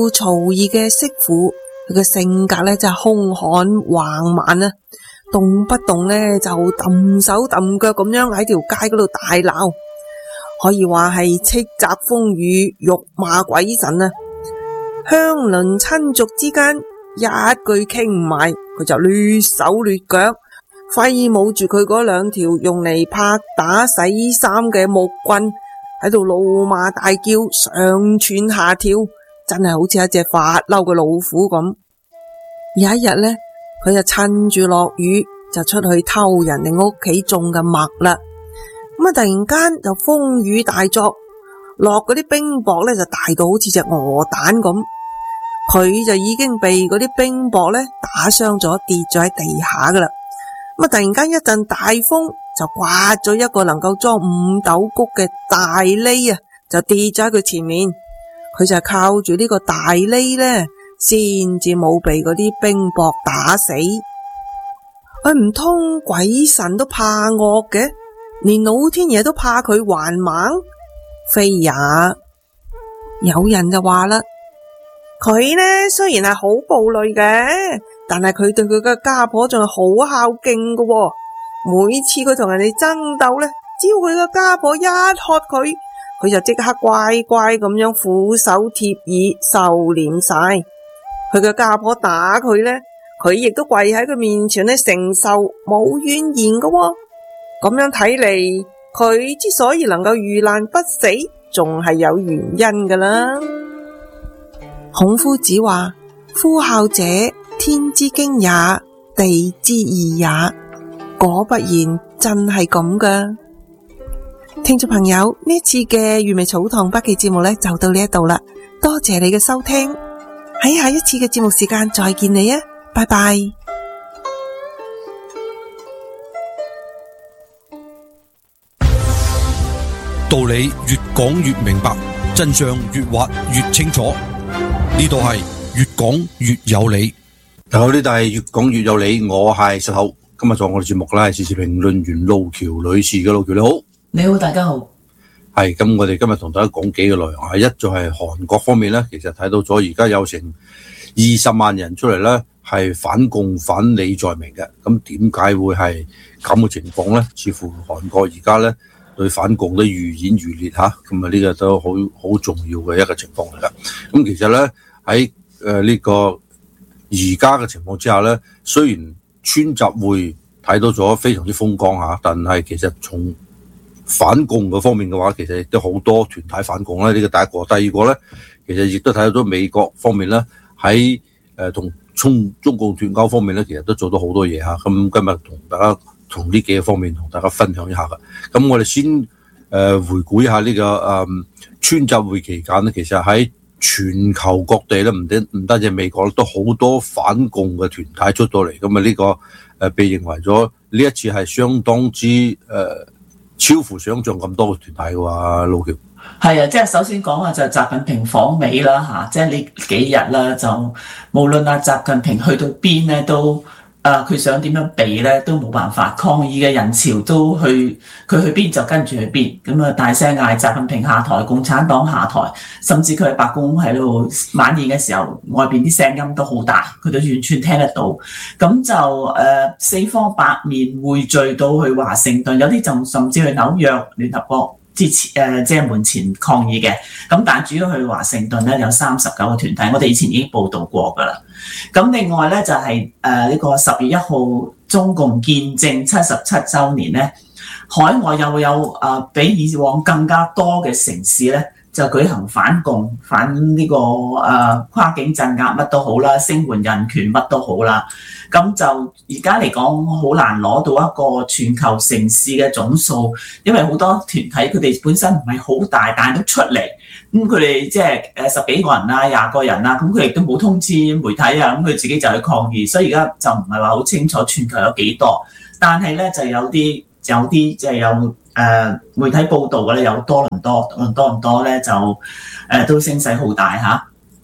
曹義嘅媳婦，佢嘅性格咧就係兇悍橫蠻啊，動不動咧就揼手揼腳咁樣喺條街嗰度大鬧，可以話係斥責風雨，辱罵鬼神啊！鄉鄰親族之間一句傾唔埋，佢就亂手亂腳，揮舞住佢嗰兩條用嚟拍打洗衫嘅木棍，喺度怒罵大叫，上竄下跳，真係好似一隻發嬲嘅老虎咁。有一日呢，佢就趁住落雨就出去偷人哋屋企種嘅麥啦。咁啊，突然間就風雨大作，落嗰啲冰雹呢就大到好似隻鵝蛋咁。佢就已經被嗰啲冰雹呢打傷咗，跌咗喺地下噶啦。咁啊，突然間一陣大風就颳咗一個能夠裝5斗穀嘅大籬啊，就跌咗喺佢前面。佢就靠住呢個大籬呢，先至冇被嗰啲冰雹打死。唔通鬼神都怕惡嘅，連老天爺都怕佢還猛？非也。有人就話啦，佢呢雖然係好暴戾嘅，但係佢對佢嘅家婆仲係好孝敬嘅喎。每次佢同人哋爭鬥呢，只要佢嘅家婆一喝佢，佢就即刻乖乖咁樣俯首貼耳收斂晒。佢嘅家婆打佢呢，佢亦都跪喺佢面前呢承受，冇怨言嘅喎。咁樣睇嚟，佢之所以能夠遇難不死，仲係有原因噶啦。孔夫子話：夫孝者，天之經也，地之義也。果不然，真係咁噶。聽眾朋友，呢次嘅粵味草堂筆記節目呢就到呢一度啦，多謝你嘅收聽，喺下一次嘅節目時間再見你啊，拜拜。 道理越講越明白，真相越挖越清楚。呢度係越講越有理。 好，呢度係越講越有理，我係石頭。今日做我哋節目啦，係時事評論員路橋女士嘅。路橋你好。 你好，大家好。 係咁，我哋今日同大家講幾個內容啊。一就係韓國方面咧，其實睇到咗而家有成20萬人出嚟咧，係反共反李在明嘅。咁點解會係咁嘅情況咧？似乎韓國而家咧對反共都愈演愈烈吓，咁啊呢個都好重要嘅一個情況嚟噶。咁其實咧喺呢個而家嘅情況之下咧，雖然川集會睇到咗非常之風光吓，但係其實從反共嘅方面嘅話，其實亦都好多團體反共啦。呢個第一個，第二個咧，其實亦都睇到咗美國方面咧喺同中共脫鈎方面咧，其實都做到好多嘢吓。咁今日同大家從呢幾個方面同大家分享一下嘅。咁我哋先回顧一下呢個川集會期間咧，其實喺全球各地咧，唔單止美國都好多反共嘅團體出到嚟。咁啊呢個被認為咗呢一次係相當之超乎想象咁多嘅團體嘅話，路橋係啊，即係首先講下就習近平訪美啦嚇，即係呢幾日啦，就無論阿習近平去到邊咧都。佢想點樣避咧都冇辦法，抗議嘅人潮都佢去邊就跟住去邊，咁啊大聲嗌習近平下台，共產黨下台，甚至佢喺白宮喺度晚宴嘅時候，外邊啲聲音都好大，佢都完全聽得到。咁就四方八面匯聚到去華盛頓，有啲就甚至去紐約聯合國之前即係門前抗議嘅。咁但係主要去華盛頓咧有39個團體，我哋以前已經報道過㗎啦。咁另外咧就係呢個10月1號中共建政77週年咧，海外又有比以往更加多嘅城市咧就舉行反共反呢個跨境鎮壓乜都好啦，聲援人權乜都好啦。咁就而家嚟講好難攞到一個全球城市嘅總數，因為好多團體佢哋本身唔係好大，但係都出嚟。咁佢哋即係10幾個人啊、20個人啊，咁佢亦都冇通知媒體啊，咁佢自己就去抗議，所以而家就唔係話好清楚全球有幾多，但係咧就有啲即係有媒體報道嘅咧，有多倫多咧就都聲勢浩大嚇。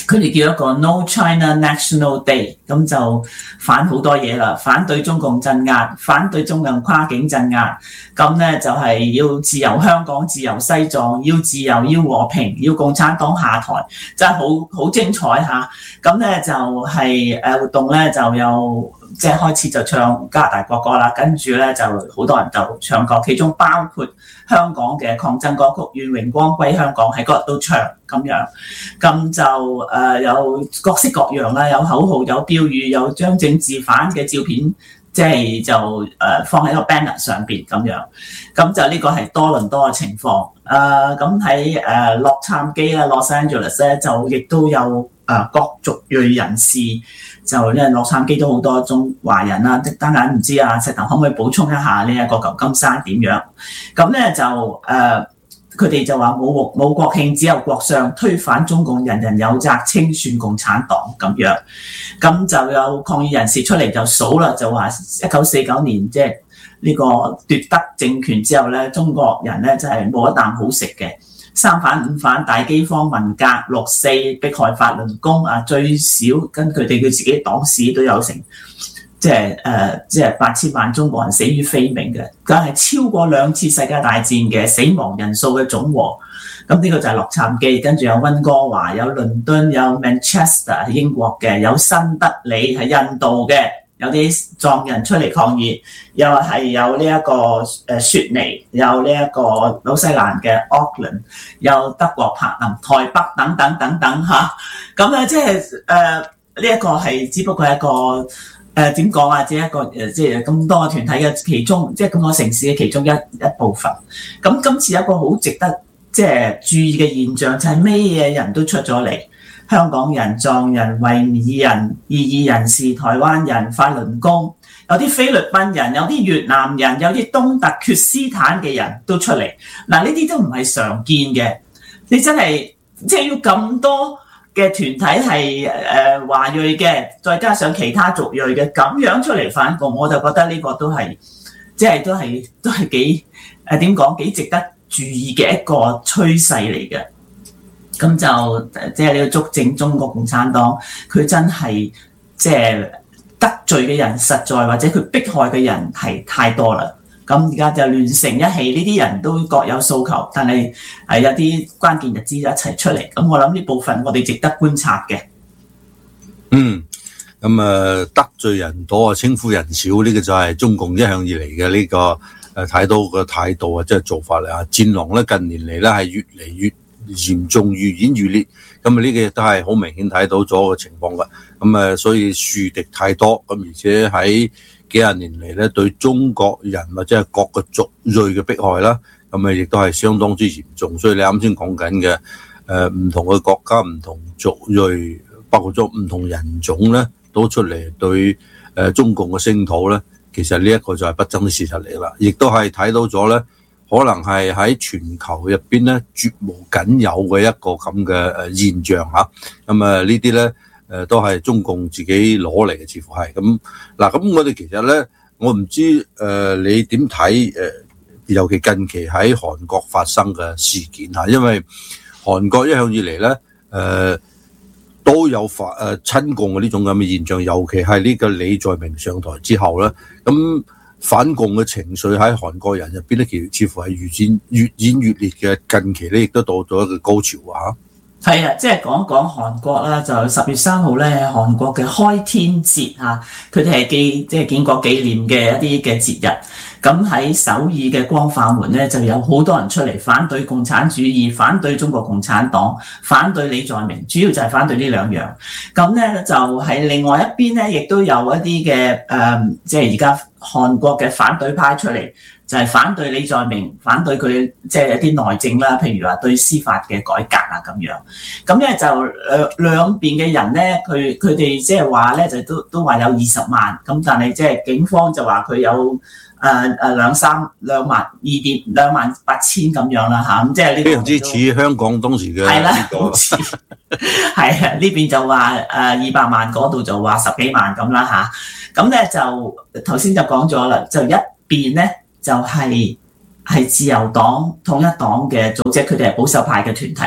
佢哋叫一個 No China National Day， 咁就反好多嘢啦，反對中共鎮壓，反對中共跨境鎮壓，咁咧就係要自由香港、自由西藏，要自由、要和平，要共產黨下台，真係好精彩嚇。咁咧就係活動咧就有即係開始就唱加拿大國歌啦，跟住咧就好多人就唱歌，其中包括香港嘅抗爭歌曲《願榮光歸香港》喺嗰日都唱咁樣，咁就有各式各樣啦，有口號、有標語、有將政治犯嘅照片，即係就放喺個 banner 上邊咁樣，咁就呢個係多倫多嘅情況。咁喺洛杉磯啦 Los Angeles 咧就亦都有各族裔人士，就因為洛杉磯都好多中華人啦，單眼唔知石頭可唔可以補充一下呢一個舊金山點樣？咁咧就佢哋就話冇國慶，只有國殤，推反中共，人人有責，清算共產黨咁樣。咁就有抗議人士出嚟就數啦，就話1949年即係呢個奪得政權之後咧，中國人咧就係冇一啖好食嘅。三反五反大饑荒文革6·4迫害法輪功最少跟佢哋自己黨史都有成即係8000萬中國人死於非命嘅，梗係超過2次世界大戰嘅死亡人數嘅總和。咁呢個就係洛杉磯，跟住有溫哥華、有倫敦、有 Manchester 係英國嘅，有新德里係印度嘅。有啲藏人出嚟抗議，又係有呢一個雪梨，有呢一個紐西蘭嘅 Auckland， 有德國柏林、台北等等等等嚇。咁咧即係呢一個係只不過係一個點講啊？即係一個即係咁多個團體嘅其中，即係咁多城市嘅其中一部分。咁今次有一個好值得即係注意嘅現象，就係咩嘢人都出咗嚟。香港人、藏人、維吾爾人、異議人士、台灣人、法輪功，有啲菲律賓人，有啲越南人，有啲東突厥斯坦嘅人都出嚟。嗱，呢啲都唔係常見嘅。你真係即係要咁多嘅團體係華裔嘅，再加上其他族裔嘅咁樣出嚟反共，我就覺得呢個都係即係都係幾點講幾值得注意嘅一個趨勢嚟嘅。咁就即係你要捉正中國共產黨，佢真係即係得罪嘅人實在，或者佢迫害嘅人係太多啦。咁而家就亂成一氣，呢啲人都各有訴求，但係有啲關鍵日子一齊出嚟。咁我諗呢部分我哋值得觀察嘅。 咁得罪人多稱呼人少，呢個就係中共一向以嚟嘅呢個睇到嘅態度即係做法嚟啊！戰狼咧近年嚟咧係越嚟越嚴重，愈演愈烈，咁呢個亦都係好明顯睇到咗個情況㗎。咁所以樹敵太多，咁而且喺幾廿年嚟咧對中國人或者係各個族裔嘅迫害啦，咁亦都係相當之嚴重。所以你啱先講緊嘅唔同嘅國家、唔同族裔，包括咗唔同人種咧，都出嚟對中共嘅聲討咧，其實呢一個就係不爭嘅事實嚟啦，亦都係睇到咗咧。可能係喺全球入邊咧絕無僅有嘅一個咁嘅現象嚇，咁呢啲咧都係中共自己攞嚟嘅，似乎係咁嗱。咁我哋其實咧，我唔知你點睇尤其近期喺韓國發生嘅事件嚇，因為韓國一向以嚟咧都有親共嘅呢種咁嘅現象，尤其係呢個李在明上台之後咧，咁。反共嘅情緒喺韓國人入邊咧，其實似乎係越演越烈嘅。近期咧，亦都到咗一個高潮嚇。 係啊，即係講韓國啦，就10月3號咧，韓國嘅開天節嚇，佢哋係即係建國紀念嘅一啲嘅節日。咁喺首爾嘅光化門咧，就有好多人出嚟反對共產主義，反對中國共產黨，反對李在明，主要就係反對呢兩樣。咁咧就喺另外一邊咧，亦都有一啲嘅即係而家韓國嘅反對派出嚟，就係反對李在明，反對佢即係一啲內政啦，譬如話對司法嘅改革啊咁樣。咁咧就兩邊嘅人咧，佢哋即係話咧，就都話有20萬，咁但係即係警方就話佢有2萬8千咁樣啦嚇，咁即係呢個非常之似香港當時嘅係啦，好似係啊，呢邊就話200萬，嗰度就話10幾萬咁啦嚇。咁咧就頭先就講咗啦，就一邊咧就係自由黨統一黨嘅組織，佢哋係保守派嘅團體。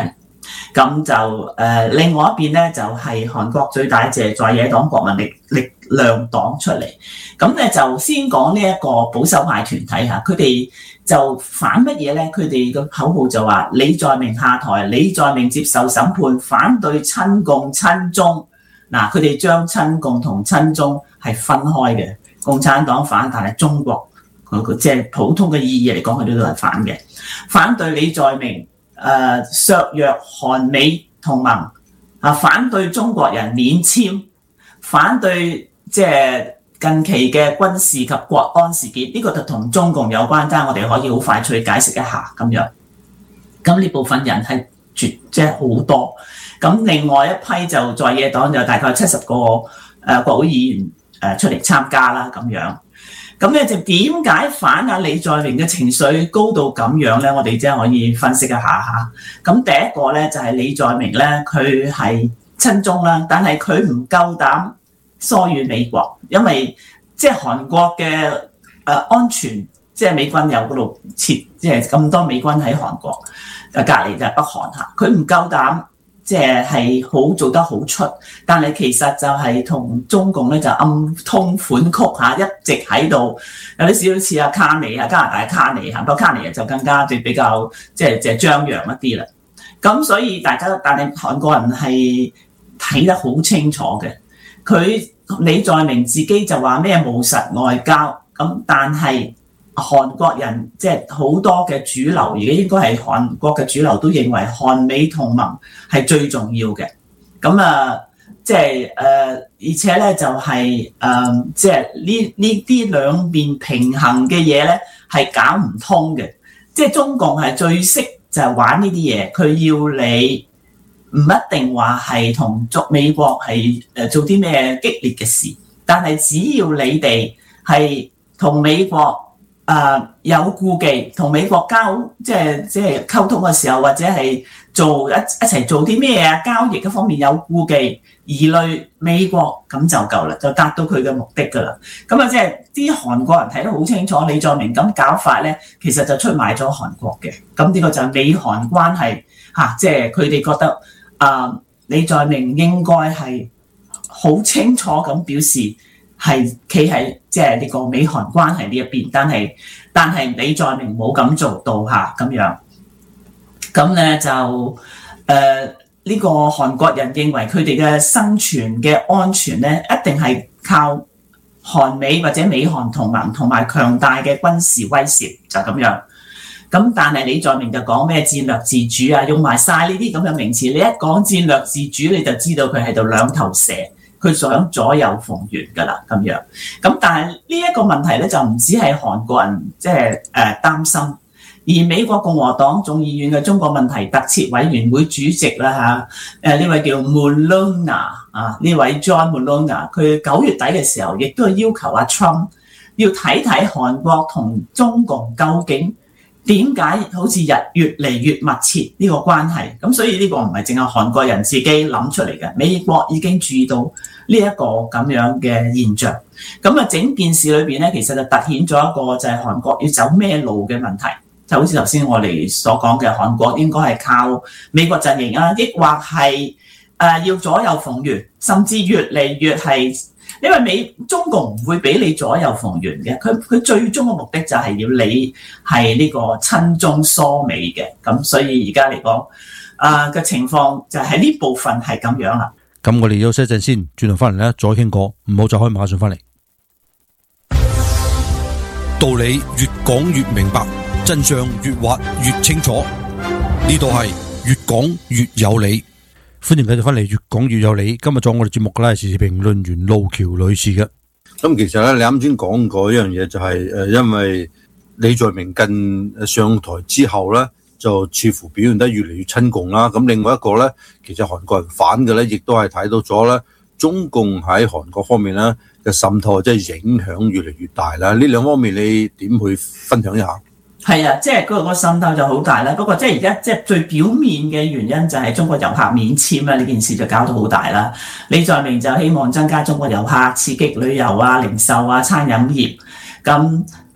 咁就另外一邊咧就係韓國最大隻在野黨國民力量黨出嚟。咁咧就先講呢一個保守派團體嚇，佢哋就反乜嘢咧？佢哋個口號就話李在明下台，李在明接受審判，反對親共親中。嗱，佢哋將親共同親中係分開嘅，共產黨反，但係中國即係普通嘅意義嚟講，佢哋都係反嘅。反對李在明削弱韓美同盟啊，反對中國人免簽，反對即係近期嘅軍事及國安事件，呢個就同中共有關，但係我哋可以好快脆解釋一下咁樣。咁呢部分人係即係好多。咁另外一批就在野黨就大概70個國會議員出嚟參加啦咁樣。咁咧就點解反李在明嘅情緒高到咁樣咧？我哋即係可以分析一下嚇。咁第一個咧就係李在明咧，佢係親中啦，但係佢唔夠膽疏遠美國，因為即係韓國嘅安全，即係美軍有嗰度設，即係咁多美軍喺韓國隔離就係北韓嚇，佢唔夠膽。即係好做得好出，但係其實就係同中共咧就暗通款曲嚇，一直喺度有啲少少似阿卡尼啊，加拿大卡尼嚇，不過卡尼就更加比較即係張揚一啲啦。咁所以大家但係韓國人係睇得好清楚嘅，佢李在明自己就話咩務實外交咁，但係韓國人即係好多嘅主流，而家應該係韓國嘅主流都認為韓美同盟係最重要嘅。咁即係而且咧就係即係呢啲兩邊平衡嘅嘢咧係搞唔通嘅。即係中共係最識就係玩呢啲嘢，佢要你唔一定話係同美國係做啲咩激烈嘅事，但係只要你哋係同美國有顧忌，同美國即係溝通嘅時候，或者係做一齊做啲咩交易嘅方面有顧忌，疑慮美國咁就夠啦，就達到佢嘅目的㗎啦。咁即係啲韓國人睇得好清楚，李在明咁搞法咧，其實就出賣咗韓國嘅。咁呢個就係美韓關係即係佢哋覺得李在明應該係好清楚咁表示。係企喺即係呢個美韓關係呢一邊，但係李在明冇咁做到咁樣，咁咧就呢個韓國人認為佢哋嘅生存嘅安全咧，一定係靠韓美或者美韓同盟同埋強大嘅軍事威懾就咁樣。咁但係李在明就講咩戰略自主啊，用埋晒呢啲咁嘅名詞。你一講戰略自主，你就知道佢喺度兩頭蛇。佢想左右逢源㗎啦，咁樣。咁但係呢一個問題咧，就唔止係韓國人即係擔心，而美國共和黨眾議院嘅中國問題特設委員會主席啦呢位叫 Mulroney 呢位 John Mulroney， 佢9月底嘅時候亦都係要求阿 Trump 要睇睇韓國同中共究竟點解好似越嚟越密切呢個關係。咁所以呢個唔係淨係韓國人自己諗出嚟嘅，美國已經注意到呢一個咁樣嘅現象。咁整件事裏邊咧，其實就凸顯咗一個就係韓國要走咩路嘅問題。就好似頭先我哋所講嘅，韓國應該係靠美國陣營啊，抑或係要左右逢源，甚至越嚟越係。因為中共唔會俾你左右逢源嘅，佢最終嘅目的就係要你係呢個親中疏美嘅。咁所以而家嚟講嘅情況就喺呢部分係咁樣啦。 咁我哋休息一陣先，轉頭翻嚟咧再傾過，唔好走開，馬上翻嚟。道理越講越明白，真相越挖越清楚。呢度係越講越有理。歡迎繼續翻嚟，越講越有理。今日做我哋節目嘅咧係時事評論員路橋女士嘅。 咁其實咧，你啱先講過一樣嘢，就係因為李在明近上台之後咧，就似乎表現得越嚟越親共啦。咁另外一個咧，其實韓國人反嘅咧，亦都係睇到咗咧，中共喺韓國方面咧嘅滲透，即係影響越嚟越大啦。呢兩方面你點去分享一下？ 係啊，即係嗰個滲透就好大啦。不過即係而家即係最表面嘅原因就係中國遊客免簽啦，呢件事就搞到好大啦。李在明就希望增加中國遊客，刺激旅遊啊、零售啊、餐飲業。咁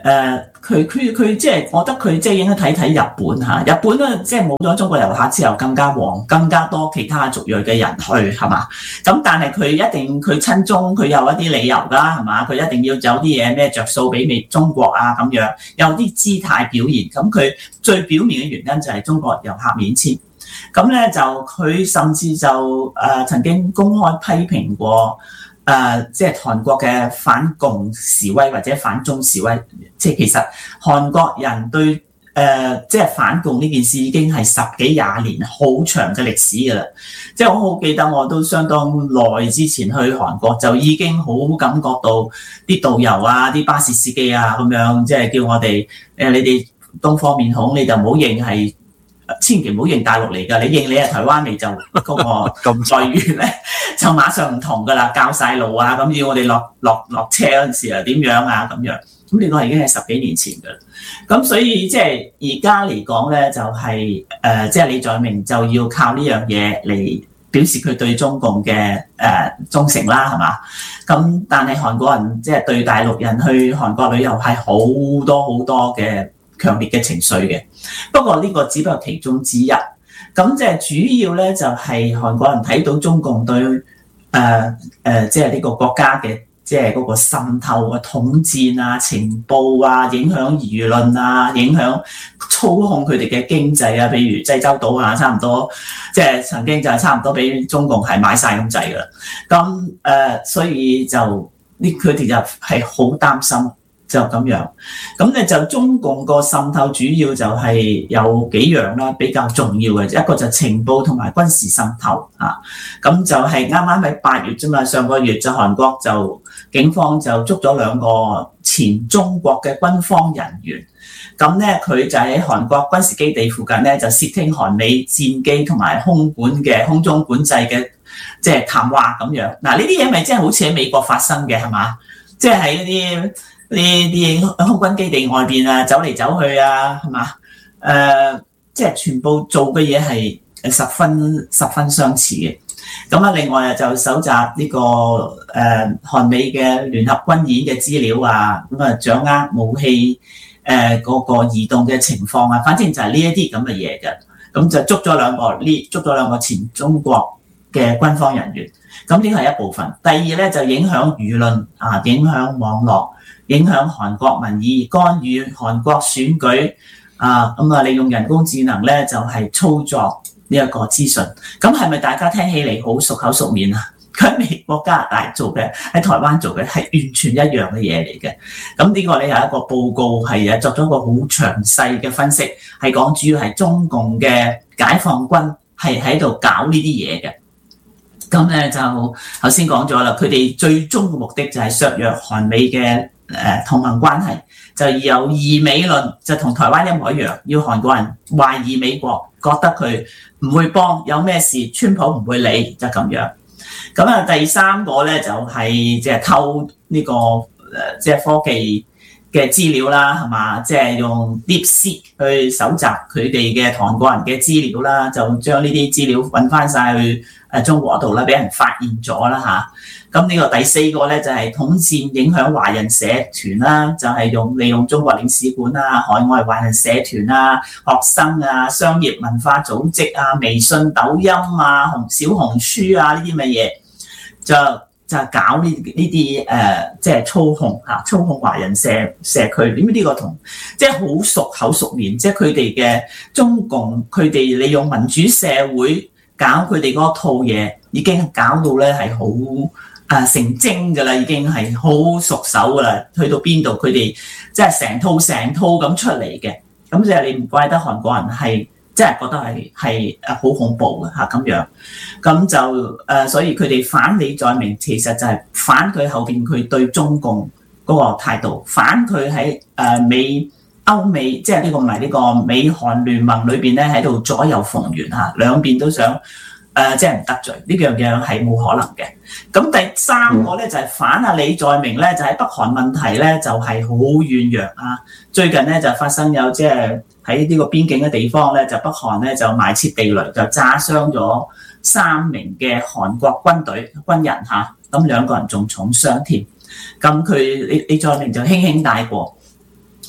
佢即係，我覺得佢即係應該睇睇日本嚇。日本咧即係冇咗中國遊客之後，更加旺，更加多其他族裔嘅人去係嘛？咁但係佢一定佢親中，佢有一啲理由㗎係嘛？佢一定要有啲嘢咩着數俾中國啊咁樣，有啲姿態表現。咁佢最表面嘅原因就係中國遊客免簽。咁咧就佢甚至就曾經公開批評過。即係韓國嘅反共示威或者反中示威，即係其實韓國人對即係反共呢件事已經係10幾20年好長嘅歷史㗎啦。即係我好記得，我都相當耐之前去韓國，就已經好感覺到啲導遊啊、啲巴士司機啊咁樣，即係叫我哋你哋東方面孔，你就唔好認係。千祈唔好認大陸嚟㗎，你認你係台灣嚟就嗰個待遇咧就馬上唔同㗎啦，教晒路啊，咁要我哋落車嗰陣時啊點樣啊咁樣，咁呢個已經係10幾年前㗎啦。咁所以即係而家嚟講咧，就係即係李在明就要靠呢樣嘢嚟表示佢對中共嘅忠誠啦，係嘛？咁但係韓國人即係對大陸人去韓國旅遊係好多嘅強烈嘅情緒嘅，不過呢個只不過其中之一。咁即係主要咧，就係韓國人睇到中共對即係呢個國家嘅即係嗰個滲透啊、統戰啊、情報啊、影響輿論啊、影響操控佢哋嘅經濟啊，譬如濟州島啊，差唔多即係曾經就係差唔多俾中共係買晒咁滯㗎啦。咁所以就佢哋就係好擔心。就咁樣，咁咧就中共個滲透主要就係有幾樣啦，比較重要嘅，一個就情報同埋軍事滲透啊。咁就係啱啱喺8月啫嘛，上個月就韓國就警方就捉咗2個前中國嘅軍方人員，咁咧佢就喺韓國軍事基地附近咧就竊聽韓美戰機同埋空中管制嘅即係談話咁樣。嗱，呢啲嘢咪即係好似喺美國發生嘅係嘛？即係喺啲空軍基地外邊啊，走嚟走去啊，係嘛？即係全部做嘅嘢係十分相似嘅。咁啊，另外就搜集呢個韓美嘅聯合軍演嘅資料啊，咁啊掌握武器嗰個移動嘅情況啊，反正就係呢一啲咁嘅嘢嘅。咁就捉咗兩個前中國嘅軍方人員。咁呢個係一部分。第二咧就影響輿論啊，影響網絡。影響韓國民意，干預韓國選舉啊！咁啊，利用人工智能咧就係操作呢一個資訊。咁係咪大家聽起嚟好熟口熟面啊？佢喺美國、加拿大做嘅，喺台灣做嘅係完全一樣嘅嘢嚟嘅。咁呢個咧有一個報告係作咗一個好詳細嘅分析，係講主要係中共嘅解放軍係喺度搞呢啲嘢嘅。咁咧就頭先講咗啦，佢哋最終嘅目的就係削弱韓美嘅同盟關係，就有疑美論，就同台灣一模一樣，要韓國人懷疑美國，覺得佢唔會幫，有咩事川普唔會理，就咁樣。咁啊，第三個咧就係即係偷呢個即係科技嘅資料啦，係嘛？即係用 DeepSeek 去搜集佢哋嘅韓國人嘅資料啦，就將呢啲資料揾翻晒去中國度啦，俾人發現咗啦嚇。咁呢個第四個咧就係統戰影響華人社團啦，就係利用中國領事館啊、海外華人社團啊、學生啊、商業文化組織啊、微信、抖音啊、小紅書啊呢啲乜嘢，就搞呢啲即係操控華人社區。點解呢個同即係好熟口熟面，即係佢哋嘅中共，佢哋利用民主社會搞佢哋嗰套嘢，已經搞到咧係好成精㗎啦，已經係好熟手㗎啦。去到邊度佢哋即係成套咁出嚟嘅，咁即係你唔怪得韓國人係即係覺得係好恐怖嘅嚇咁樣。咁就所以佢哋反李在明，其實就係反佢後邊佢對中共嗰個態度，反佢喺歐美即係呢個唔係呢個美韓聯盟裏邊咧喺度左右逢源嚇，兩邊都想。即係唔得罪呢樣嘢係冇可能嘅。咁第三個咧就係反李在明咧，就喺北韓問題咧就係好軟弱啊。最近咧就發生有即係喺呢個邊境嘅地方咧，就北韓咧就埋設地雷，就炸傷咗3名嘅韓國軍人嚇，咁2個人仲重傷添。咁佢李在明就輕輕帶過。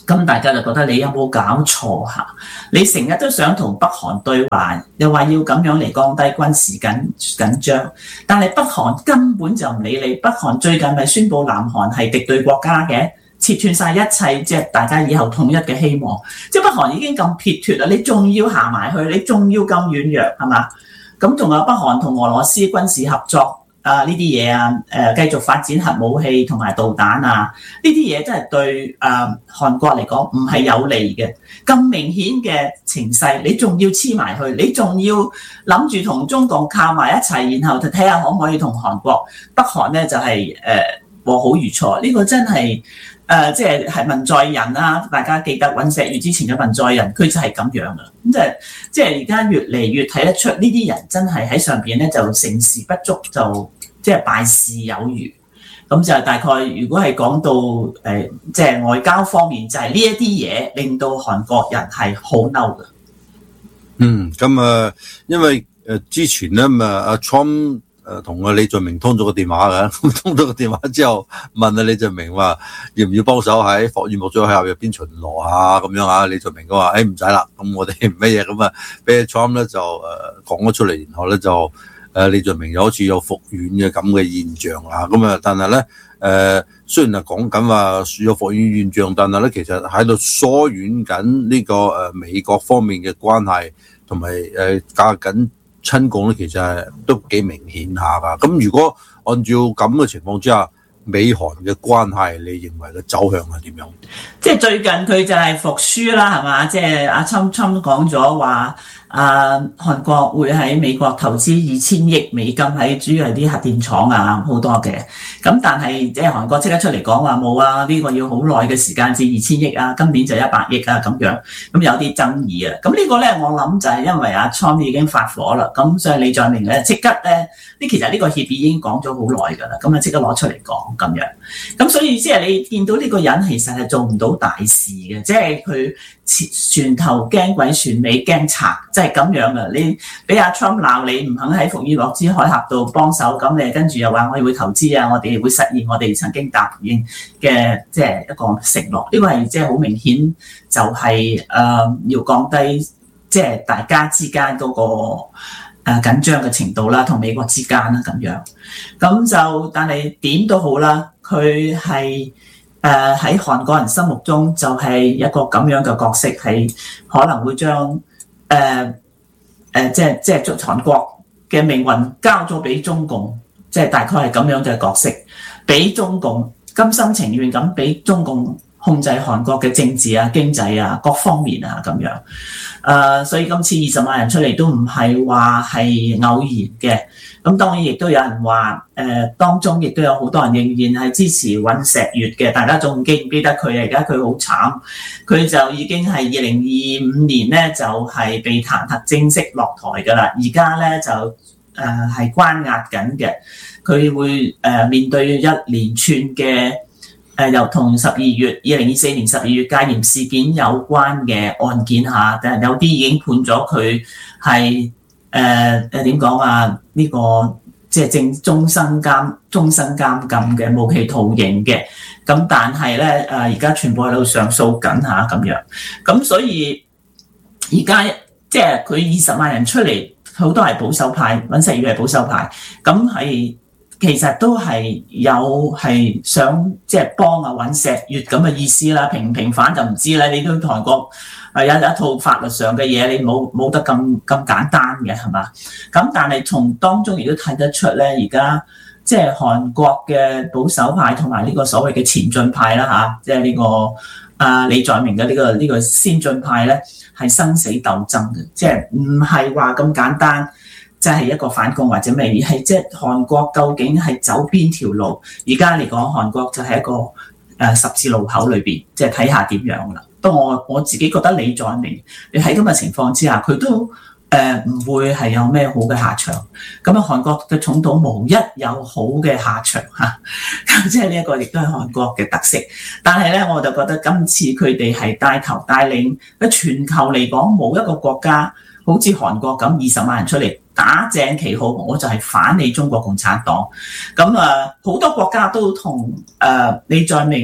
咁大家就覺得你有冇搞錯嚇？你成日都想同北韓對話，又話要咁樣嚟降低軍事緊張，但係北韓根本就唔理你。北韓最近咪宣布南韓係敵對國家嘅，切斷晒一切即係大家以後統一嘅希望。即係北韓已經咁撇脱啦，你仲要行埋去，你仲要咁軟弱係嘛？咁仲有北韓同俄羅斯軍事合作。呢啲嘢啊，繼續發展核武器同埋導彈啊，呢啲嘢真係對韓國嚟講唔係有利嘅。咁明顯嘅情勢，你仲要黐埋去，你仲要諗住同中共靠埋一齊，然後就睇下可唔可以同韓國、北韓咧就係和好如初。呢個真係即係文在寅啦，大家記得尹錫悅之前嘅文在寅，佢就係咁樣嘅。咁即係而家越嚟越睇得出呢啲人真係喺上邊咧就成事不足，就即係敗事有餘。咁就大概如果係講到即係外交方面，就係呢一啲嘢令到韓國人係好嬲嘅。 咁因為之前咧阿 Trump 同阿李在明通咗個電話嘅，咁通咗個電話之後問阿李在明話要唔要幫手喺霍爾木茲海峽入邊巡邏啊咁樣啊，李在明佢話唔使啦，咁我哋乜嘢咁啊，俾 Trump 咧就講咗出嚟，然後咧就李在明又好似有復遠嘅咁嘅現象啊，咁啊但係咧雖然係講緊話有復遠現象，但係咧其實喺度疏遠緊呢個美國方面嘅關係，同埋加緊親共咧，其實係都幾明顯下噶。咁如果按照咁嘅情況之下，美韓嘅關係，你認為嘅走向係點樣？ 即係最近佢就係服輸啦，係嘛？即係阿侵講咗話，韓國會喺美國投資2000億美金喺主要係啲核電廠啊，好多嘅。咁但係即係韓國即刻出嚟講話冇啊，呢個要好耐嘅時間至2000億啊，今年就100億啊咁樣。咁有啲爭議啊。咁呢個咧，我諗就係因為阿侵已經發火啦，咁所以李在明咧即刻咧，其實呢個協議已經講咗好耐㗎啦，咁啊即刻攞出嚟講咁樣。咁所以即係你見到呢個人其實係做唔到大事嘅，即係佢船頭驚鬼船尾驚賊，即係咁樣嘅。你俾阿 Trump 鬧你唔肯喺霍爾木茲海峽度幫手，咁你跟住又話我哋會投資啊，我哋會實現我哋曾經答應嘅即係一個承諾。呢個係即係好明顯就係要降低即係大家之間嗰個緊張嘅程度啦，同美國之間啦咁樣。咁就但係點都好啦，佢係喺韓國人心目中就係一個咁樣嘅角色，係可能會將即係韓國嘅命運交咗俾中共，即係大概係咁樣嘅角色，俾中共甘心情願咁俾中共控制韓國嘅政治啊、經濟啊各方面啊咁樣。所以今次20萬人出嚟都唔係話係偶然嘅。咁當然亦都有人話，當中亦都有好多人仍然係支持尹錫悅嘅。大家仲記唔記得佢啊？而家佢好慘，佢就已經係2025年咧就係被彈劾正式落台㗎啦。而家咧就係關押緊嘅，佢會面對一連串嘅又同2024年12月戒嚴事件有關嘅案件嚇，但係有啲已經判咗佢係點講啊？呢個即係終身監禁嘅無期徒刑嘅。咁但係咧而家全部喺度上訴緊嚇咁樣。咁所以而家即係佢20萬人出嚟，好多係保守派，尹錫悅係保守派，咁係。其實都係有係想即係幫尹錫悅咁嘅意思啦，平唔平反就唔知啦。你都韓國有一套法律上嘅嘢，你冇得咁簡單嘅係嘛？咁但係從當中亦都睇得出咧，而家即係韓國嘅保守派同埋呢個所謂嘅前進派啦嚇，即係呢個李在明嘅呢個先進派咧，係生死鬥爭嘅，即係唔係話咁簡單。即係一個反共或者咩，而係即係韓國究竟係走邊條路？而家嚟講，韓國就係一個十字路口裏邊，即係睇下點樣啦。不過我自己覺得李在明，你喺咁嘅情況之下，佢都唔會係有咩好嘅下場。咁啊，韓國嘅總統無一有好嘅下場嚇，咁即係呢一個亦都係韓國嘅特色。但係咧，我就覺得今次佢哋係帶頭帶領喺全球嚟講，冇一個國家好似韓國咁20萬人出嚟。打正旗號，我就係反你中國共產黨。咁好多國家都同李在明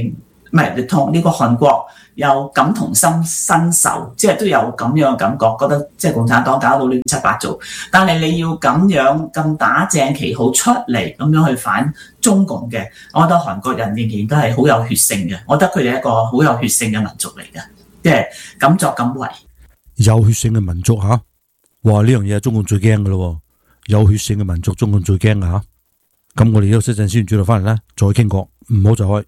唔係同呢個韓國有感同身受，即係都有咁樣嘅感覺，覺得即係共產黨搞到亂七八糟。但係你要咁樣咁打正旗號出嚟咁樣去反中共嘅，我覺得韓國人仍然都係好有血性嘅。我覺得佢哋係一個好有血性嘅民族嚟嘅，即係敢作敢為。 有血性嘅民族吓，哇！呢樣嘢係中共最驚嘅咯，有血性嘅民族，中共最驚嘅吓。咁我哋休息陣先，轉頭翻嚟咧，再傾過，唔好走開。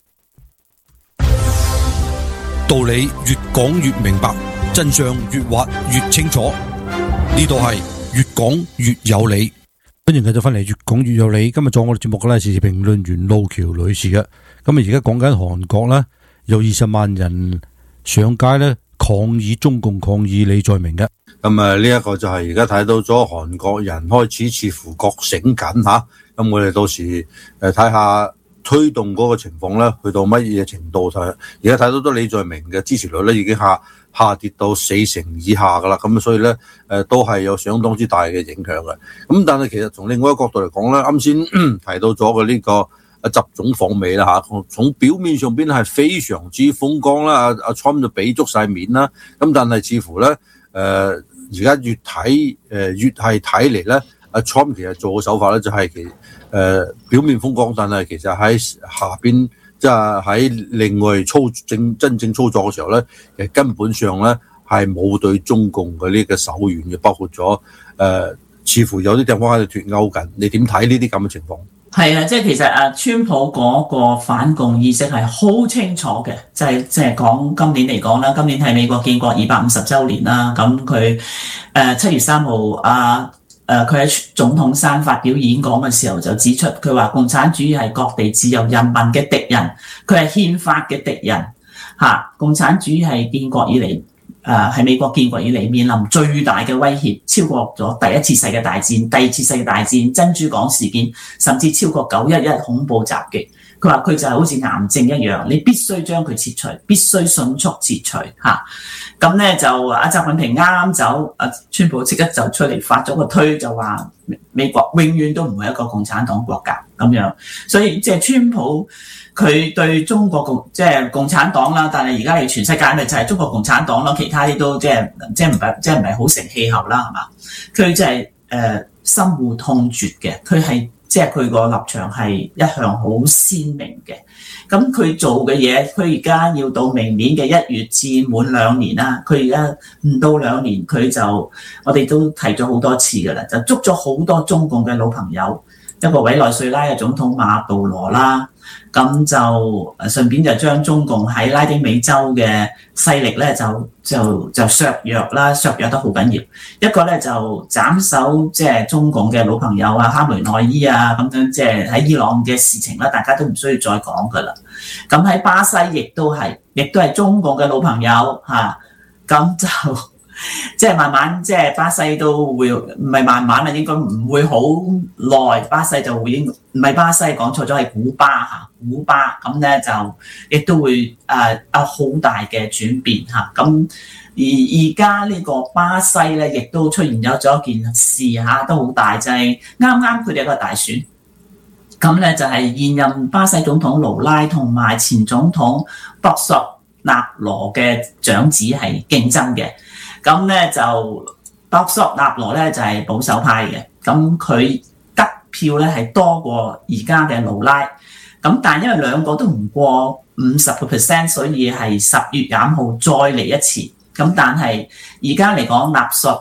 道理越講越明白，真相越挖越清楚。呢度係越講越有理。 歡迎繼續翻嚟，越講越有理。今日做我哋節目嘅咧，時事評論員路橋女士嘅。咁而家講緊韓國咧，有20萬人上街咧抗議中共，抗議李在明嘅。 咁呢一個就係而家睇到咗韓國人開始似乎覺醒緊吓。咁我哋到時睇下推動嗰個情況咧，去到乜嘢程度？而家睇到咗李在明嘅支持率咧，已經下跌到40%以下噶啦。咁所以咧都係有相當之大嘅影響嘅。咁但係其實從另外一個角度嚟講咧，啱先提到咗嘅呢個習總訪美啦嚇，從表面上邊係非常之風光啦，阿 Trump 就俾足晒面啦。咁但係似乎咧而家越係睇嚟咧，阿 Trump 其實做嘅手法咧就係表面風光，但係其實喺下邊即係喺另外真正操作嘅時候咧，其實根本上咧係冇對中共嘅呢個手軟嘅，包括咗似乎有啲地方喺度脫鈎緊。你點睇呢啲咁嘅情況？ 係啊，即係其實川普嗰個反共意識係好清楚嘅，即係講今年嚟講啦，今年係美國建國250週年啦，咁佢7月3號佢喺總統山發表演講嘅時候就指出，佢話共產主義係各地自由人民嘅敵人，佢係憲法嘅敵人嚇。共產主義係建國以嚟係美國建國以嚟面臨最大嘅威脅，超過咗第一次世界大戰、第二次世界大戰、珍珠港事件，甚至超過911恐怖襲擊。佢話佢就係好似癌症一樣，你必須將佢切除，必須迅速切除嚇。咁咧就阿習近平啱啱走，川普即刻就出嚟發咗個推，就話美國永遠都唔會一個共產黨國家咁樣。所以即係川普佢對中國共產黨啦，但係而家係全世界咪就係中國共產黨咯，其他啲都即係唔係好成氣候啦，係嘛？佢即係深惡痛絕嘅，佢係即係佢個立場係一向好鮮明嘅。咁佢做嘅嘢，佢而家要到明年嘅1月至滿2年啦。佢而家唔到2年，佢就我哋都提咗好多次噶啦，就捉咗好多中共嘅老朋友，一個委內瑞拉嘅總統馬杜羅啦，咁就順便就將中共喺拉丁美洲嘅勢力咧就削弱啦，削弱得好緊要。一個咧就斬首即係中共嘅老朋友哈梅內伊咁樣，即係喺伊朗嘅事情啦，大家都唔需要再講噶啦。咁喺巴西亦都係中共嘅老朋友咁就即係慢慢即係巴西都會唔係慢慢啦，應該唔會好耐，巴西就會唔係巴西講錯咗，係古巴咁咧就亦都會有好大嘅轉變咁。而家呢個巴西咧，亦都出現咗一件事都好大，就係啱佢哋一個大選，咁咧就係現任巴西總統盧拉同埋前總統博索納羅嘅長子係競爭嘅。咁咧就博索納羅咧就係保守派嘅，咁佢得票咧係多過而家嘅盧拉，咁但係因為兩個都唔過50%，所以係10月25號再嚟一次。咁但係而家嚟講，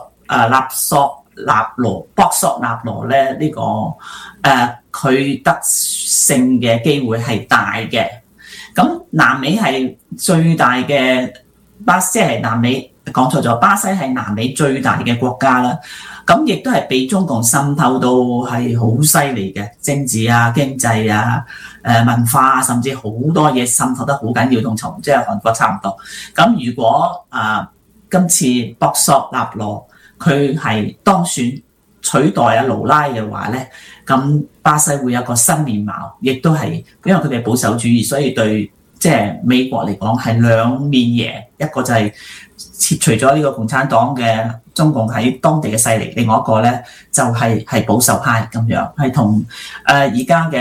博索納羅咧呢個佢得勝嘅機會係大嘅。咁南美係最大嘅即係南美。講錯咗，巴西係南美最大嘅國家啦，咁亦都係被中共滲透到係好犀利嘅，政治經濟文化甚至好多嘢滲透得好緊要，同即係韓國差唔多。咁如果今次博索納羅佢係當選取代盧拉嘅話咧，咁巴西會有個新面貌，亦都係因為佢哋保守主義，所以對即係美國嚟講係兩面贏，一個就係切除咗呢個共產黨嘅中共喺當地嘅勢力，另外一個咧就係保守派咁樣，係同而家嘅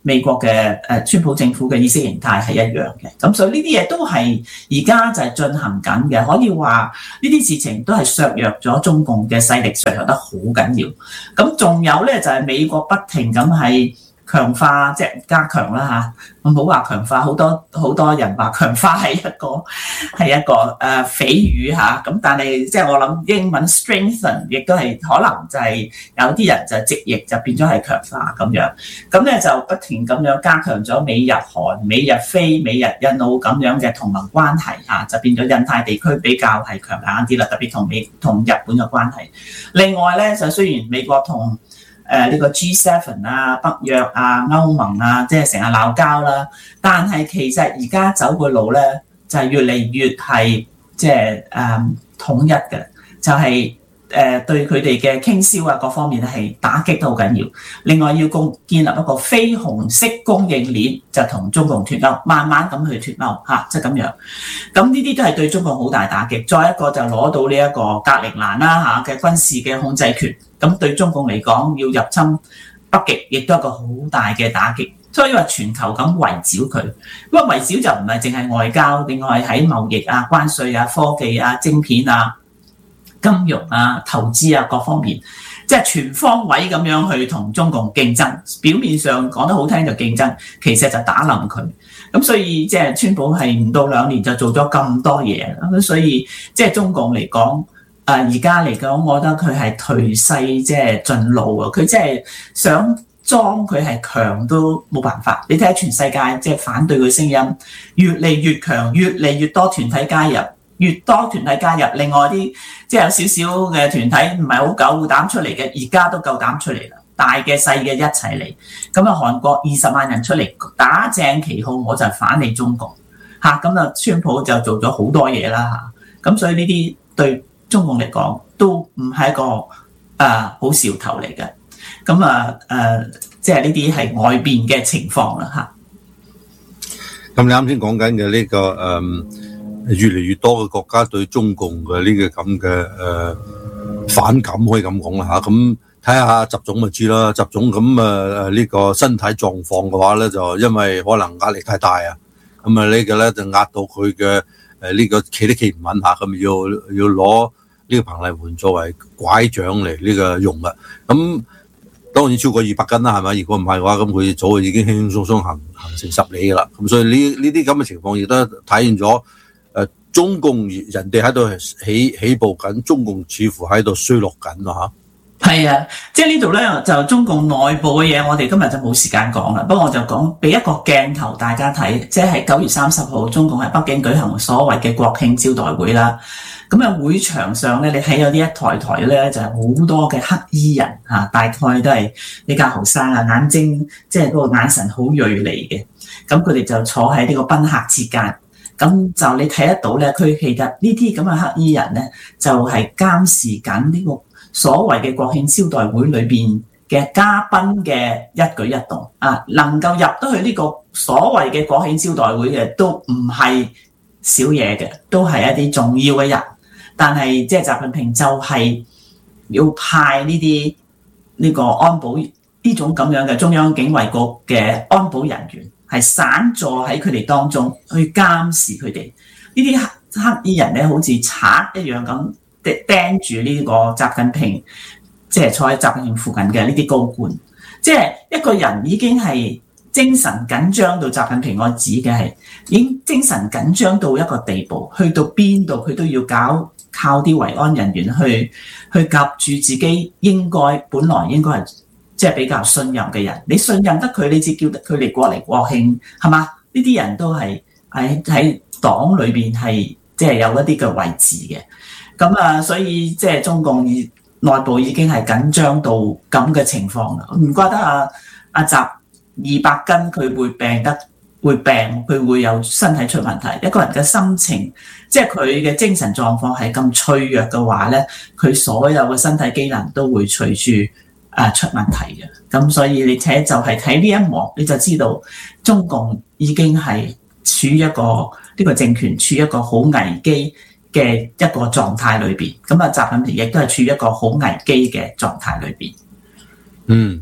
美國嘅川普政府嘅意識形態係一樣嘅。咁所以呢啲嘢都係而家就係進行緊嘅，可以話呢啲事情都係削弱咗中共嘅勢力，削弱得好緊要。咁仲有咧就係美國不停咁係強化，即係加強啦嚇，唔好話強化，好多人話強化係一個詆語嚇，咁但係即係我諗英文 strengthen 亦都係可能就係有啲人就直譯就變咗係強化咁樣，咁咧就不停咁樣加強咗美日韓、美日菲、美日印澳咁樣嘅同盟關係嚇，就變咗印太地區比較係強硬啲啦，特別同日本嘅關係。另外咧就雖然美國同呢個 G7 啊、北約啊、歐盟啊，即係成日鬧交啦。但係其實而家走嘅路咧，就係越嚟越係即係統一嘅，就係對佢哋嘅傾銷啊各方面係打擊都好緊要。另外要建立一個非紅色供應鏈，就同中共脫鈎，慢慢咁去脫鈎嚇，即係咁樣。咁呢啲都係對中共好大打擊。再一個就攞到呢一個格陵蘭啦嚇嘅軍事嘅控制權。咁對中共嚟講，要入侵北極，亦都係一個好大嘅打擊。所以話全球咁圍剿佢，咁圍剿就唔係淨係外交，另外喺貿易啊、關稅啊、科技啊、晶片啊、金融啊、投資啊各方面，即係全方位咁樣去同中共競爭。表面上講得好聽就競爭，其實就打冧佢。咁所以即係川普係唔到2年就做咗咁多嘢，咁所以即係中共嚟講。而家嚟講，我覺得佢係頹勢即係盡露啊！佢即係想裝佢係強都冇辦法。你睇下全世界即係反對佢聲音越嚟越強，越嚟越多團體加入，越多團體加入。另外啲即係有少少嘅團體唔係好夠膽出嚟嘅，而家都夠膽出嚟啦。大嘅細嘅一齊嚟。咁啊，韓國20萬人出嚟打正旗號，我就反你中共嚇。咁啊，川普就做咗好多嘢啦嚇。咁所以呢啲對中共嚟講都唔係一個好兆頭嚟嘅，咁即係呢啲係外邊嘅情況啦嚇。 咁你啱先講緊嘅呢個越嚟越多嘅國家對中共嘅呢個咁嘅反感，可以咁講啦嚇。咁睇下習總咪知啦，習總咁呢個身體狀況嘅話咧，就因為可能壓力太大啊，咁啊呢個咧就壓到佢嘅。呢個企都企唔穩下，咁要攞呢個彭麗媛作為拐杖嚟呢個用嘅。咁當然超過200斤啦，係咪？如果唔係嘅話，咁佢早就已經輕輕鬆鬆行成10里嘅啦。咁所以呢啲咁嘅情況亦都體現咗中共人哋喺度起步緊，中共似乎喺度衰落緊咯嚇。 係啊，即係呢度咧就中共內部嘅嘢，我哋今日就冇時間講啦。不過我就講俾一個鏡頭大家睇，即係9月30號，中共喺北京舉行所謂嘅國慶招待會啦。咁啊，會場上咧，你睇有啲一台咧，就係好多嘅黑衣人嚇，大概都係比較後生啊，眼睛即係嗰個眼神好銳利嘅。咁佢哋就坐喺呢個賓客之間，咁就你睇得到咧，佢其實呢啲咁嘅黑衣人咧，就係監視緊呢個所謂嘅國慶招待會裏邊嘅嘉賓嘅一舉一動啊，能夠入得去呢個所謂嘅國慶招待會嘅都唔係少嘢嘅，都係一啲重要嘅人。但係即係習近平就係要派呢個安保呢種咁樣嘅中央警衛局嘅安保人員，係散坐喺佢哋當中去監視佢哋。呢啲黑衣人咧，好似賊一樣咁。盯住呢個習近平，即係坐喺習近平附近嘅呢啲高官，即係一個人已經係精神緊張到習近平，我指嘅係已經精神緊張到一個地步，去到邊度佢都要靠啲維安人員去夾住自己本來應該係即係比較信任嘅人，你信任得佢，你至叫得佢哋過嚟國慶，係嘛？呢啲人都係喺黨裏邊係即係有一啲嘅位置嘅。咁所以即係中共內部已經係緊張到咁嘅情況啦。唔怪得阿習200斤佢會病，佢會有身體出問題。一個人嘅心情，即係佢嘅精神狀況係咁脆弱嘅話咧，佢所有嘅身體機能都會隨住出問題嘅。咁所以你就係睇呢一幕，你就知道中共已經係處於一個呢個政權處於一個好危機嘅一個狀態裏邊，咁習近平亦都係處於一個好危機嘅狀態裏邊。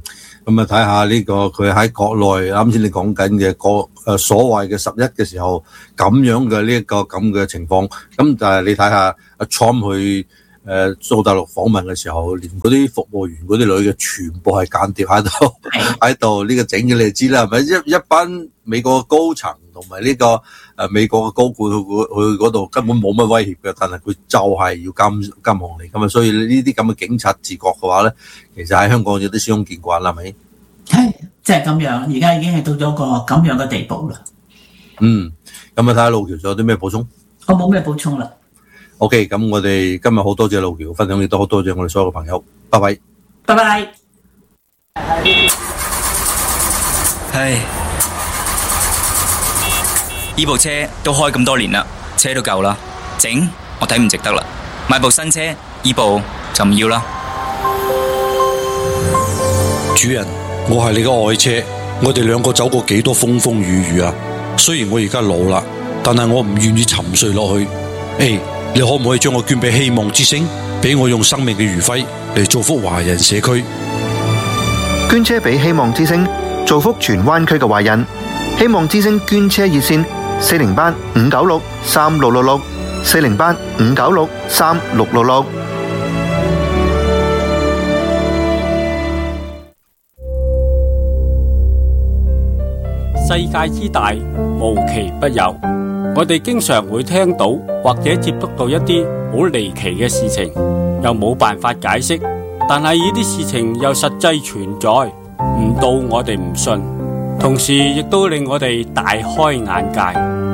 咁啊睇下呢個佢喺國內啱先你講緊嘅所謂嘅11嘅時候咁樣嘅呢一個咁嘅情況，咁但係你睇下阿 Trump 去到大陸訪問嘅時候，連嗰啲服務員嗰啲女嘅全部係間諜喺度呢個整嘅，你就知啦，係咪一班美國高層同埋呢個美國嘅高官去嗰度根本冇乜威脅嘅，但係佢就係要監控你咁啊，所以呢啲咁嘅警察自覺嘅話咧，其實喺香港有啲司空見慣啦，係咪？ 係即係咁樣，而家已經係到咗個咁樣嘅地步啦。 咁啊睇下路橋仲有啲咩補充？ 我冇咩補充啦。 OK， 咁我哋今日好多謝路橋分享，亦都好多謝我哋所有嘅朋友，拜拜。 拜拜。 唉，呢部車都開咁多年啦，車都夠啦，整我睇唔值得啦，買部新車，呢部就唔要啦。 主人，我係你嘅愛車，我哋兩個走過幾多風風雨雨啊！雖然我而家老啦，但係我唔願意沉睡落去。你可唔可以將我捐俾希望之星，俾我用生命嘅餘暉嚟造福華人社區？ 捐車俾希望之星，造福荃灣區嘅華人。希望之星捐車熱線408-596-3666 408-596-3666。 世界之大，無奇不有。我哋經常會聽到或者接觸到一啲好離奇嘅事情，又冇辦法解釋，但係呢啲事情又實際存在，唔到我哋唔信，同時亦都令我哋大開眼界。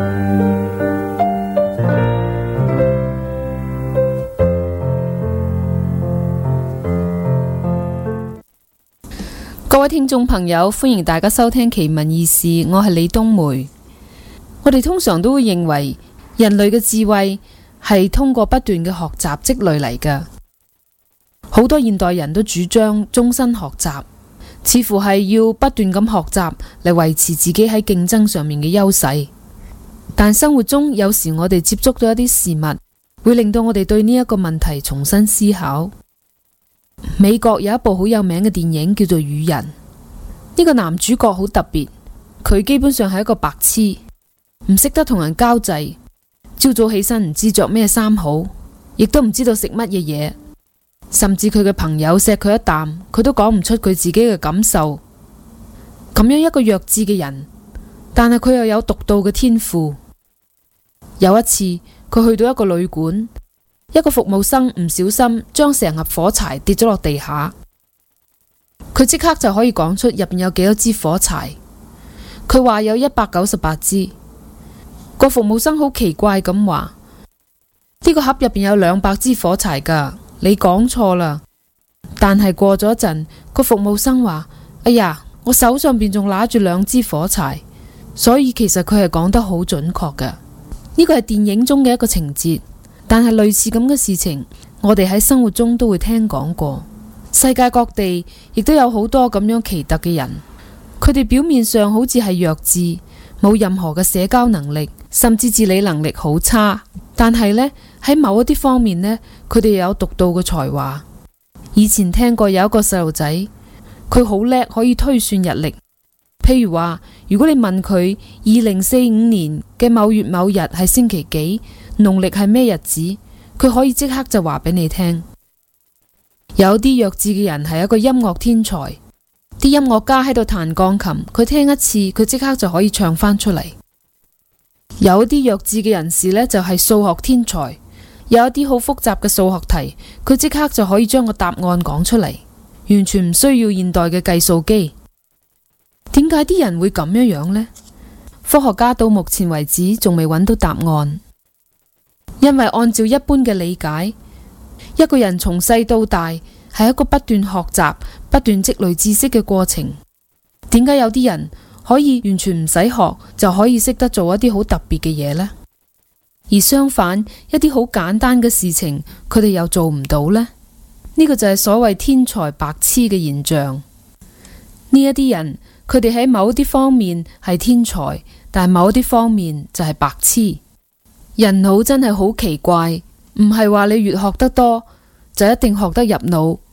各位聽眾朋友，歡迎大家收聽奇聞異事，我係李冬梅。我哋通常都會認為人類嘅智慧係通過不斷嘅學習積累嚟㗎，好多現代人都主張終身學習，似乎係要不斷咁學習嚟維持自己喺競爭上面嘅優勢。但生活中有時我哋接觸到一啲事物，會令到我哋對呢一個問題重新思考。美國有一部好有名嘅電影叫做《雨人》，呢個男主角好特別，佢基本上係一個白痴，唔識得同人交際，朝早起身唔知着咩衫好，亦都唔知道食乜嘢嘢，甚至佢嘅朋友錫佢一啖，佢都講唔出佢自己嘅感受。咁樣一個弱智嘅人，但係佢又有獨到嘅天賦。有一次，佢去到一個旅館，一個服務生唔小心將成盒火柴跌咗落地下，佢即刻就可以講出入邊有幾多支火柴。佢話有198支。個服務生好奇怪咁話：呢個盒入邊有200支火柴㗎，你講錯啦。但係過咗一陣，個服務生話：哎呀，我手上邊仲拿住2支火柴，所以其實佢係講得好準確㗎。呢個係電影中嘅一個情節，但係類似咁嘅事情，我哋喺生活中都會聽講過。世界各地亦都有好多咁樣奇特嘅人，佢哋表面上好似係弱智，冇任何嘅社交能力，甚至自理能力好差，但係呢，喺某一啲方面呢，佢哋有獨到嘅才華。以前聽過有一個細路仔，佢好叻，可以推算日曆。譬如話，如果你問佢2045年嘅某月某日係星期幾，農曆係咩日子，佢可以即刻就話俾你聽。有啲弱智嘅人係一個音樂天才，啲音樂家喺度彈鋼琴，佢聽一次，佢即刻就可以唱翻出嚟。有啲弱智嘅人士呢，就係數學天才，有一啲好複雜嘅數學題，佢即刻就可以將個答案講出嚟，完全唔需要現代嘅計數機。點解啲人會咁樣呢？科學家到目前為止仲未揾到答案，因為按照一般嘅理解，一個人從細到大係一個不斷學習、不斷積累知識嘅過程。點解有啲人可以完全唔使學就可以識得做一啲好特別嘅嘢呢？而相反，一啲好簡單嘅事情，佢哋又做唔到呢？呢個就係所謂天才白痴嘅現象。呢一啲人，佢哋喺某啲方面係天才，但係某啲方面就係白痴。人腦真係好奇怪，唔係話你越學得多就一定學得入腦，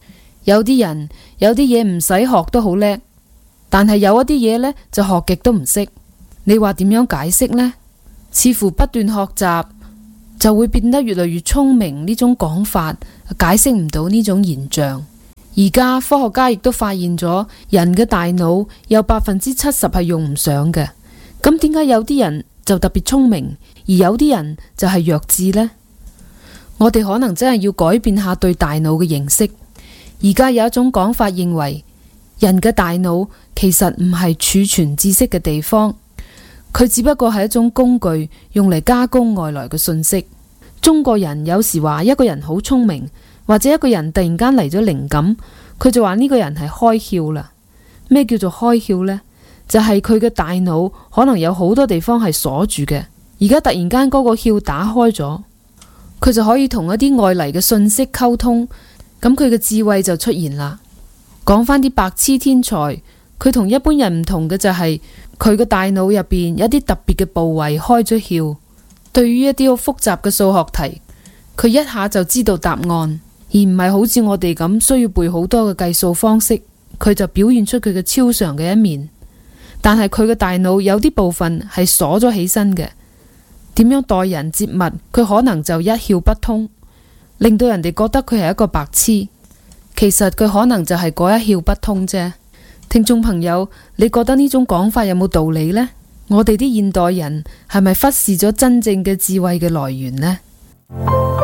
有啲人有啲嘢唔使學都好叻，但係有一啲嘢呢就學極都唔識。你話點樣解釋呢？似乎不斷學習就會變得越嚟越聰明呢種講法解釋唔到呢種現象。而家科學家亦都發現咗，人嘅大腦有70%係用唔上嘅。咁點解有啲人就特別聰明，而有啲人就係弱智呢？我哋可能真係要改變下對大腦嘅認識。而家有一種講法認為，人嘅大腦其實唔係儲存知識嘅地方，佢只不過係一種工具，用嚟加工外來嘅信息。中國人有時話一個人好聰明，或者一個人突然間嚟咗靈感，佢就話呢個人係開竅啦。咩叫做開竅呢？就係佢嘅大腦可能有好多地方係鎖住嘅，而家突然間嗰個竅打開咗，佢就可以同一啲外嚟嘅信息溝通，咁佢嘅智慧就出現啦。講返啲白痴天才，佢同一般人唔同嘅就係佢嘅大腦入邊有一啲特別嘅部位開咗竅，對於一啲好複雜嘅數學題，佢一下就知道答案，而唔係好似我哋咁需要背好多嘅計數方式，佢就表現出佢嘅超常嘅一面。但係佢嘅大腦有啲部分係鎖咗起身嘅，點樣待人接物，佢可能就一竅不通，令到人哋覺得佢係一個白痴。其實佢可能就係嗰一竅不通啫。聽眾朋友，你覺得呢種講法有冇道理呢？我哋啲現代人係咪忽視咗真正嘅智慧嘅來源呢？